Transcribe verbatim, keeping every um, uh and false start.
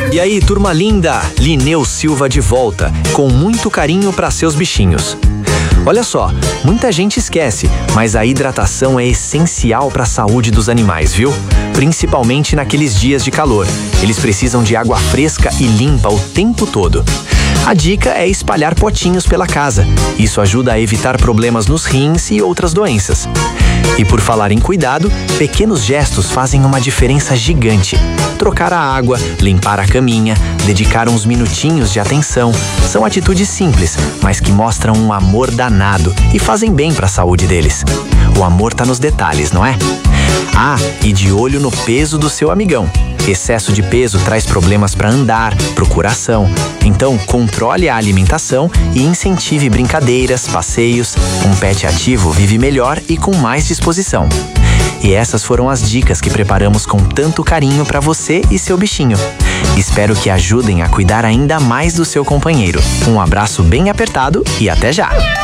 E aí, turma linda, Lineu Silva de volta, com muito carinho para seus bichinhos. Olha só, muita gente esquece, mas a hidratação é essencial para a saúde dos animais, viu? Principalmente naqueles dias de calor. Eles precisam de água fresca e limpa o tempo todo. A dica é espalhar potinhos pela casa. Isso ajuda a evitar problemas nos rins e outras doenças. E por falar em cuidado, pequenos gestos fazem uma diferença gigante. Trocar a água, limpar a caminha, dedicar uns minutinhos de atenção. São atitudes simples, mas que mostram um amor danado e fazem bem para a saúde deles. O amor tá nos detalhes, não é? Ah, e de olho no peso do seu amigão. Excesso de peso traz problemas para andar, para o coração. Então, controle a alimentação e incentive brincadeiras, passeios. Um pet ativo vive melhor e com mais disposição. E essas foram as dicas que preparamos com tanto carinho para você e seu bichinho. Espero que ajudem a cuidar ainda mais do seu companheiro. Um abraço bem apertado e até já!